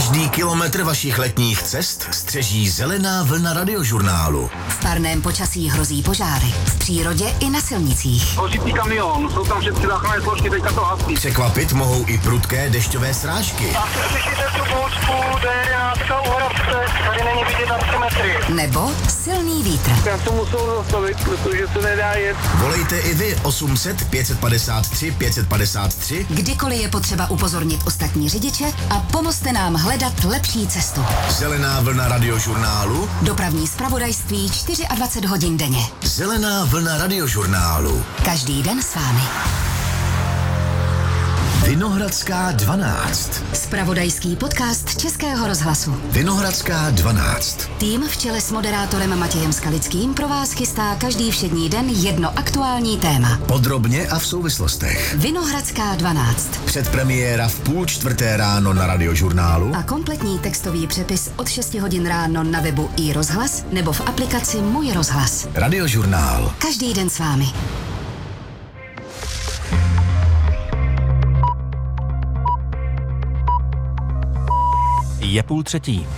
Každý kilometr vašich letních cest střeží zelená vlna radiožurnálu. V parném počasí hrozí požáry. V přírodě i na silnicích. Hořící kamion, jsou tam všechny záchranné složky, teďka to hasí. Překvapit mohou i prudké dešťové srážky. Slyšíte tu bouřku, D11 u Hrabce, tady není vidět na 3 metry. Nebo silný vítr. Já to musel zastavit, protože se nedá jet. Volejte i vy 800 553 553. Kdykoliv je potřeba upozornit ostatní řidiče a pomozte nám hledat lepší cestu. Zelená vlna radiožurnálu. Dopravní zpravodajství 24 hodin denně. Zelená vlna radiožurnálu. Každý den s vámi. Vinohradská 12. Zpravodajský podcast Českého rozhlasu. Vinohradská 12. Tým v čele s moderátorem Matějem Skalickým pro vás chystá každý všední den jedno aktuální téma. Podrobně a v souvislostech. Vinohradská 12. Předpremiéra v 3:30 ráno na radiožurnálu. A kompletní textový přepis od 6 hodin ráno na webu iRozhlas nebo v aplikaci Můj rozhlas. Radiožurnál. Každý den s vámi. Je 2:30.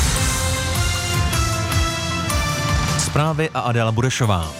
Zprávy a Adéla Burešová.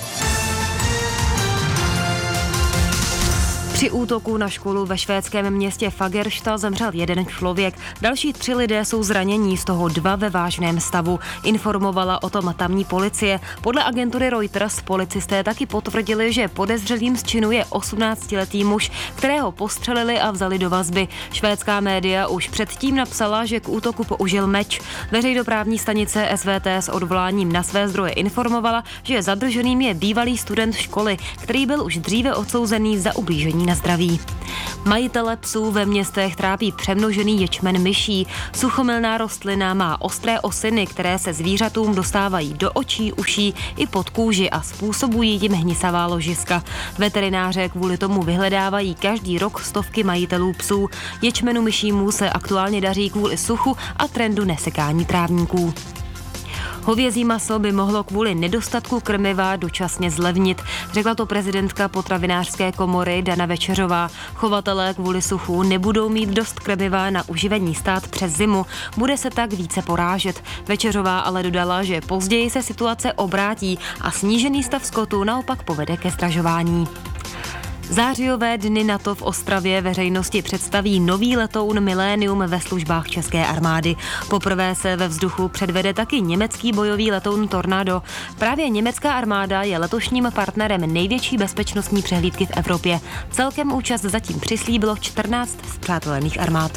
Při útoku na školu ve švédském městě Fagersta zemřel jeden člověk. Další 3 lidé jsou zranění, z toho 2 ve vážném stavu. Informovala o tom tamní policie. Podle agentury Reuters policisté taky potvrdili, že podezřelým z činu je 18letý muž, kterého postřelili a vzali do vazby. Švédská média už předtím napsala, že k útoku použil meč. Veřejnoprávní stanice SVT s odvoláním na své zdroje informovala, že zadrženým je bývalý student školy, který byl už dříve odsouzený za ublížení na zdraví. Majitele psů ve městech trápí přemnožený ječmen myší. Suchomilná rostlina má ostré osiny, které se zvířatům dostávají do očí, uší i pod kůži a způsobují jim hnisavá ložiska. Veterináře kvůli tomu vyhledávají každý rok stovky majitelů psů. Ječmenu myšímu se aktuálně daří kvůli suchu a trendu nesekání trávníků. Hovězí maso by mohlo kvůli nedostatku krmiva dočasně zlevnit, řekla to prezidentka potravinářské komory Dana Večeřová. Chovatelé kvůli suchu nebudou mít dost krmiva na uživení stát přes zimu, bude se tak více porážet. Večeřová ale dodala, že později se situace obrátí a snížený stav skotu naopak povede ke zdražování. Zářijové dny NATO v Ostravě veřejnosti představí nový letoun Millennium ve službách české armády. Poprvé se ve vzduchu předvede taky německý bojový letoun Tornado. Právě německá armáda je letošním partnerem největší bezpečnostní přehlídky v Evropě. Celkem účast zatím přislíbilo 14 spřátelených armád.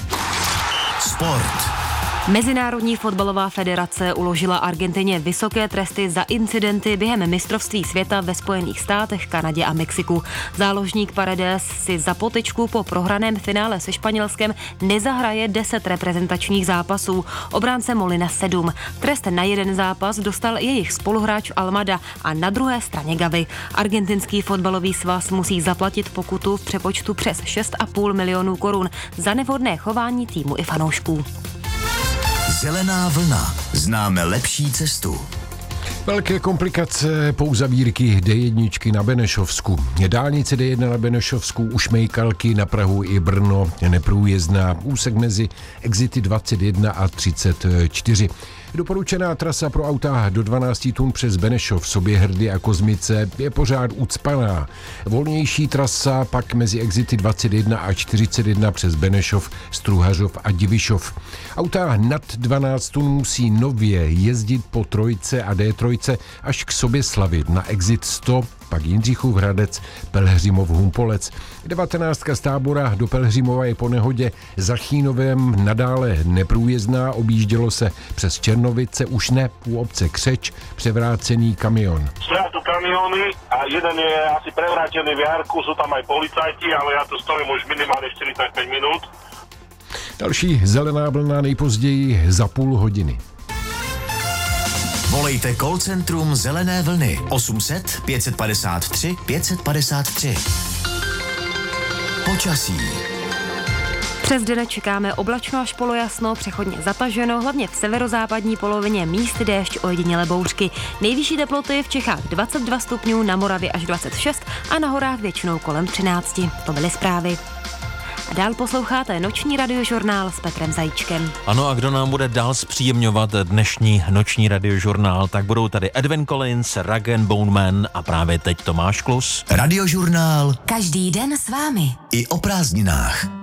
Sport. Mezinárodní fotbalová federace uložila Argentině vysoké tresty za incidenty během mistrovství světa ve Spojených státech, Kanadě a Mexiku. Záložník Paredes si za potyčku po prohraném finále se Španělskem nezahraje 10 reprezentačních zápasů. Obránce Molina 7. Trest na jeden zápas dostal jejich spoluhráč Almada a na druhé straně Gavi. Argentinský fotbalový svaz musí zaplatit pokutu v přepočtu přes 6,5 milionů korun za nevhodné chování týmu i fanoušků. Zelená vlna. Známe lepší cestu. Velké komplikace po uzavírky D1 na Benešovsku. Dálnice D1 na Benešovsku u Šmejkalky na Prahu i Brno neprůjezdná. Úsek mezi exity 21 a 34. Doporučená trasa pro auta do 12 tun přes Benešov, Soběhrdy a Kozmice je pořád ucpaná. Volnější trasa pak mezi exity 21 a 41 přes Benešov, Struhařov a Divišov. Auta nad 12 tun musí nově jezdit po Trojce a D3 až k Soběslavi na exit 100, pak Jindřichův Hradec, Pelhřimov Humpolec. 19 z Tábora do Pelhřimova je po nehodě za Chýnovem nadále neprůjezdná, objíždělo se přes Černovice, už ne u obce Křeč, převrácený kamion. Sú tu kamiony a jeden je asi prevrátený v jarku, sú tam aj policajti, ale ja tu stojím už minimálne 45 minút. Další zelená vlna nejpozději za půl hodiny. Volejte call centrum Zelené vlny 800 553 553. Počasí. Přes den čekáme oblačno až polojasno, přechodně zataženo, hlavně v severozápadní polovině místy déšť, ojedinělé bouřky. Nejvyšší teploty v Čechách 22 stupňů, na Moravě až 26 a na horách většinou kolem 13. To byly zprávy. A dál posloucháte noční radiožurnál s Petrem Zajíčkem. Ano, a kdo nám bude dál zpříjemňovat dnešní noční radiožurnál, tak budou tady Edwin Collins, Rag & Bone Man a právě teď Tomáš Klus. Radiožurnál Každý den s vámi. i o prázdninách.